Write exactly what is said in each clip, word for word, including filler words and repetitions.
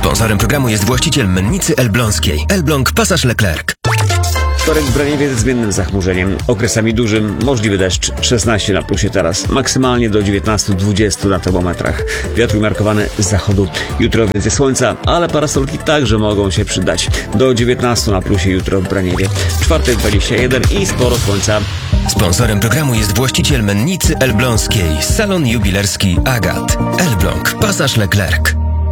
Sponsorem programu jest właściciel mennicy Elbląskiej. Elbląg Pasaż Leclerc. Wtorek w Braniewie ze zmiennym zachmurzeniem. Okresami dużym, możliwy deszcz. szesnaście na plusie teraz. Maksymalnie do dziewiętnaście dwadzieścia na termometrach. Wiatr umiarkowany z zachodu. Jutro więcej słońca, ale parasolki także mogą się przydać. Do dziewiętnaście na plusie jutro w Braniewie. Czwartek dwadzieścia jeden i sporo słońca. Sponsorem programu jest właściciel mennicy Elbląskiej. Salon jubilerski Agat. Elbląg Pasaż Leclerc.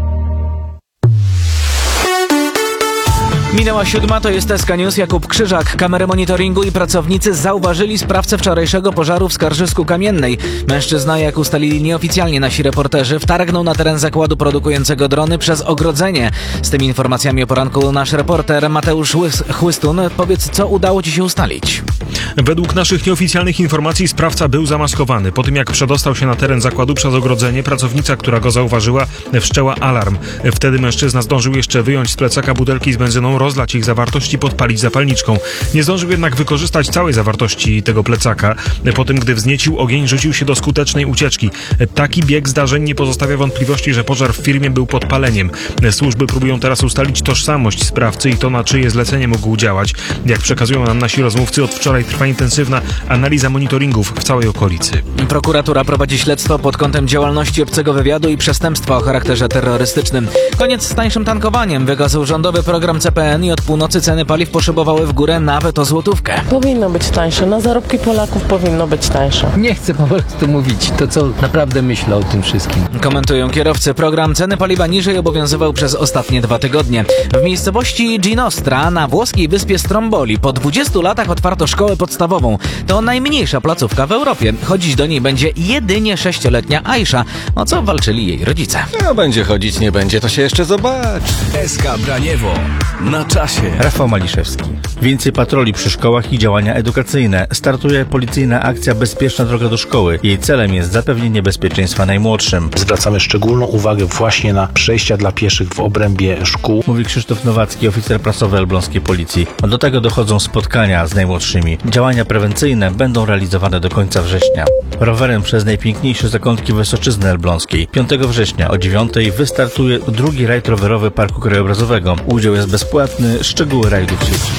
Minęła siódma, to jest S K News, Jakub Krzyżak. Kamery monitoringu i pracownicy zauważyli sprawcę wczorajszego pożaru w Skarżysku Kamiennej. Mężczyzna, jak ustalili nieoficjalnie nasi reporterzy, wtargnął na teren zakładu produkującego drony przez ogrodzenie. Z tymi informacjami o poranku nasz reporter Mateusz Chłystun. Powiedz, co udało ci się ustalić? Według naszych nieoficjalnych informacji sprawca był zamaskowany. Po tym, jak przedostał się na teren zakładu przez ogrodzenie, pracownica, która go zauważyła, wszczęła alarm. Wtedy mężczyzna zdążył jeszcze wyjąć z plecaka butelki z benzyną, rozlać ich zawartość i podpalić zapalniczką. Nie zdążył jednak wykorzystać całej zawartości tego plecaka. Po tym, gdy wzniecił ogień, rzucił się do skutecznej ucieczki. Taki bieg zdarzeń nie pozostawia wątpliwości, że pożar w firmie był podpaleniem. Służby próbują teraz ustalić tożsamość sprawcy i to, na czyje zlecenie mógł działać. Jak przekazują nam nasi rozmówcy, od wczoraj trwa intensywna analiza monitoringów w całej okolicy. Prokuratura prowadzi śledztwo pod kątem działalności obcego wywiadu i przestępstwa o charakterze terrorystycznym. Koniec z tańszym tankowaniem. Wygasł rządowy program C P N i od północy ceny paliw poszybowały w górę nawet o złotówkę. Powinno być tańsze. Na zarobki Polaków powinno być tańsze. Nie chcę po prostu mówić to, co naprawdę myślę o tym wszystkim. Komentują kierowcy. Program ceny paliwa niżej obowiązywał przez ostatnie dwa tygodnie. W miejscowości Ginostra na włoskiej wyspie Stromboli po dwudziestu latach otwarto szkołę podstawową. To najmniejsza placówka w Europie. Chodzić do niej będzie jedynie sześcioletnia Aisza, o co walczyli jej rodzice. No będzie chodzić, nie będzie, to się jeszcze zobaczy. S K Braniewo. Na czasie. Rafał Maliszewski. Więcej patroli przy szkołach i działania edukacyjne. Startuje policyjna akcja Bezpieczna droga do szkoły. Jej celem jest zapewnienie bezpieczeństwa najmłodszym. Zwracamy szczególną uwagę właśnie na przejścia dla pieszych w obrębie szkół. Mówi Krzysztof Nowacki, oficer prasowy elbląskiej policji. Do tego dochodzą spotkania z najmłodszymi. Działania prewencyjne będą realizowane do końca września. Rowerem przez najpiękniejsze zakątki Wysoczyzny Elbląskiej. piątego września o dziewiątej wystartuje drugi rajd rowerowy Parku Krajobrazowego. Udział jest bezpłatny, szczegóły rajdu w sieci.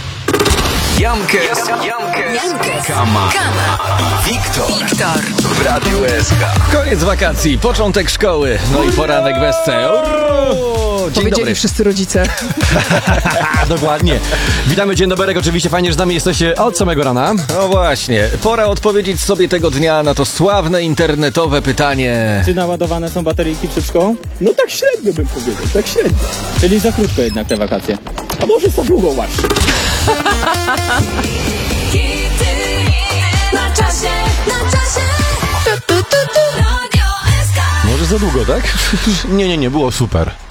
Jankes, Jankes, Kama, Wiktor, Wiktor w Radiu S K. Koniec wakacji, początek szkoły, no i poranek bez C. Dzień Powiedzieli dobry. wszyscy rodzice. Dokładnie. Witamy, dzień dobry, oczywiście fajnie, że z nami jesteście od samego rana. No właśnie, pora odpowiedzieć sobie tego dnia na to sławne internetowe pytanie. Czy naładowane są bateryjki przed szkołą? No tak średnio bym powiedział, tak średnio. Czyli za krótko jednak te wakacje. A może za długo właśnie. Na czasie, na czasie. Tu, tu, tu, tu. Radio S K. Może za długo, tak? Nie, nie, nie, było super.